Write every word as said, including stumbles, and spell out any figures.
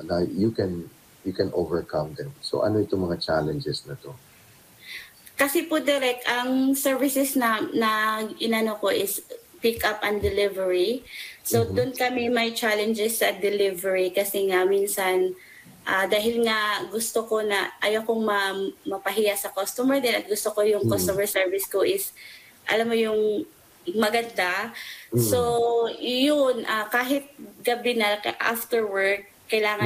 na you can you can overcome them. So ano itong mga challenges na 'to? Kasi po direct ang services na na inano ko is pick up and delivery. So Mhm. dun kami may challenges sa delivery kasi nga minsan, ah, dahil nga gusto ko na ayaw kong ma mapahiya sa customer din at gusto ko yung Mm. customer service ko is alam mo yung maganda. So Mm. yun, ah, kahit gabi na after work kailangan